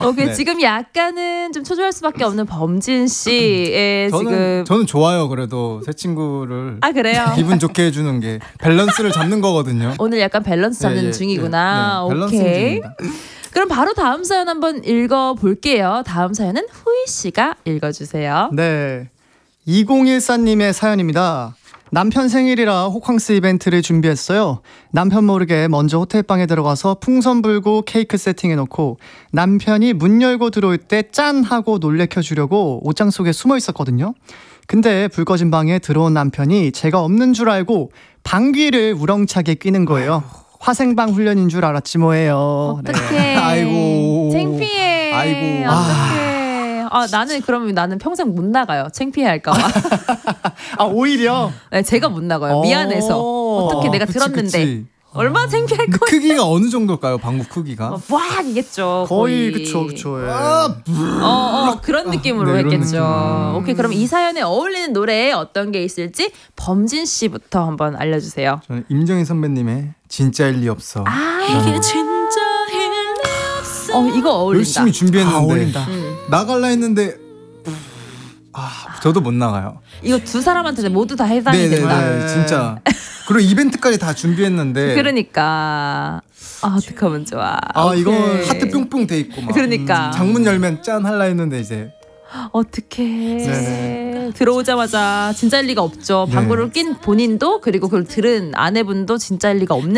오케이 네. 지금 약간은 좀 초조할 수밖에 없는 범진 씨의 지금 저는 좋아요. 그래도 새 친구를 그래요? 기분 좋게 해주는 게 밸런스를 잡는 거거든요. 오늘 약간 밸런스 잡는 중이구나. 네, 밸런스 오케이. 중입니다. 그럼 바로 다음 사연 한번 읽어볼게요. 다음 사연은 후이 씨가 읽어주세요. 네. 2014님의 사연입니다. 남편 생일이라 호캉스 이벤트를 준비했어요. 남편 모르게 먼저 호텔방에 들어가서 풍선 불고 케이크 세팅해놓고 남편이 문 열고 들어올 때 짠 하고 놀래켜주려고 옷장 속에 숨어 있었거든요. 근데 불 꺼진 방에 들어온 남편이 제가 없는 줄 알고 방귀를 우렁차게 뀌는 거예요. 화생방 훈련인 줄 알았지 뭐예요. 네. 어떡해. 아이고. 창피해. 아이고. 어떡해. 나는 평생 못 나가요. 창피해할까봐. 오히려? 네, 제가 못 나가요. 미안해서. 어떻게 내가 그치, 들었는데. 그치. 얼마나 창피할 근데 거야. 크기가 어느 정도일까요? 방구 크기가? 빡이겠죠. 거의 그쵸. 예. 그런 느낌으로 네, 이런 했겠죠. 느낌. 오케이, 그럼 이 사연에 어울리는 노래 어떤 게 있을지 범진 씨부터 한번 알려주세요. 저는 임정희 선배님의 진짜일 리 없어. 이게 진짜 이거 어울린다. 열심히 준비했는데 어울린다. 나갈라 했는데 저도 못 나가요. 이거 두 사람한테 모두 다 해당이 된다. 네네네 진짜. 그리고 이벤트까지 다 준비했는데 그러니까 어떡하면 좋아. 이거 하트 뿅뿅 돼 있고 막 그러니까 장문 열면 짠 할라 했는데 이제 어떡해. 네네. 들어오자마자 진짜일 리가 없죠. 네. 방구를 낀 본인도 그리고 그걸 들은 아내분도 진짜일 리가 없는